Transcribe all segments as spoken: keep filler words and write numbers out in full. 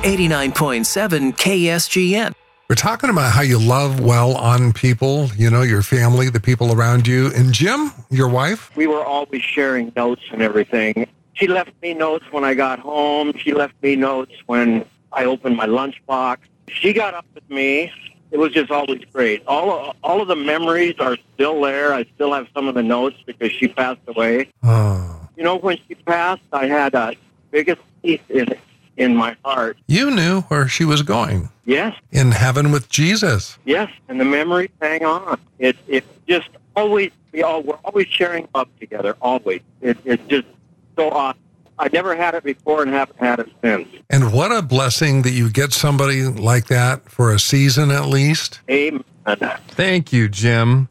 eighty-nine point seven K S G N. We're talking about how you love well on people, you know, your family, the people around you. And Jim, your wife? We were always sharing notes and everything. She left me notes when I got home. She left me notes when I opened my lunchbox. She got up with me. It was just always great. All of, all of the memories are still there. I still have some of the notes because she passed away. Oh. You know, when she passed, I had a biggest peace in in my heart. You knew where she was going. Yes. In heaven with Jesus. Yes, and the memories hang on. It it just always, we all, we're always sharing love together, always. It, it's just so awesome. I never had it before and haven't had it since. And what a blessing that you get somebody like that for a season at least. Amen. Thank you, Jim.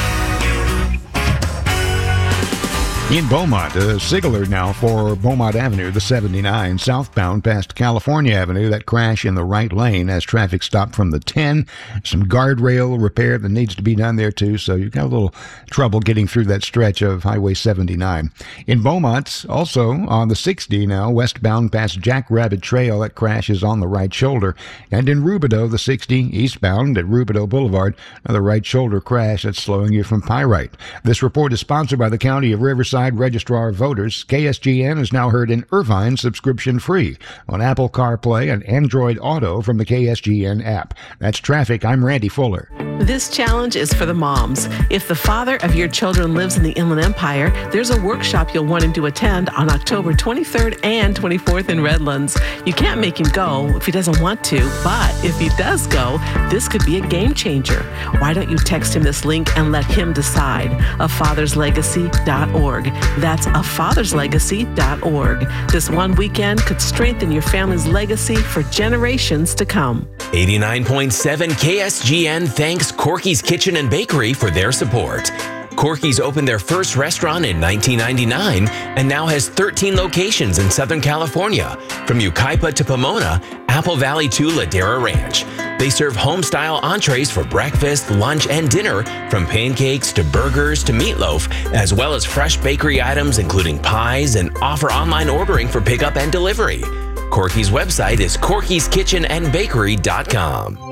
In Beaumont, a signaler now for Beaumont Avenue, the seventy-nine, southbound past California Avenue. That crash in the right lane as traffic stopped from the ten. Some guardrail repair that needs to be done there, too, so you've got a little trouble getting through that stretch of Highway seventy-nine. In Beaumont, also on the sixty now, westbound past Jackrabbit Trail, that crash is on the right shoulder. And in Rubidoux, the sixty, eastbound at Rubidoux Boulevard, another right shoulder crash that's slowing you from Pyrite. This report is sponsored by the County of Riverside Registrar of Voters. K S G N is now heard in Irvine subscription free on Apple CarPlay and Android Auto from the K S G N app. That's traffic. I'm Randy Fuller. This challenge is for the moms. If the father of your children lives in the Inland Empire, there's a workshop you'll want him to attend on October twenty-third and twenty-fourth in Redlands. You can't make him go if he doesn't want to, but if he does go, this could be a game changer. Why don't you text him this link and let him decide? a fathers legacy dot org. That's a fathers legacy dot org. This one weekend could strengthen your family's legacy for generations to come. eighty-nine point seven K S G N thanks Corky's Kitchen and Bakery for their support. Corky's opened their first restaurant in nineteen ninety-nine and now has thirteen locations in Southern California, from Yucaipa to Pomona, Apple Valley to Ladera Ranch. They serve home-style entrees for breakfast, lunch, and dinner, from pancakes to burgers to meatloaf, as well as fresh bakery items including pies, and offer online ordering for pickup and delivery. Corky's website is corkys kitchen and bakery dot com.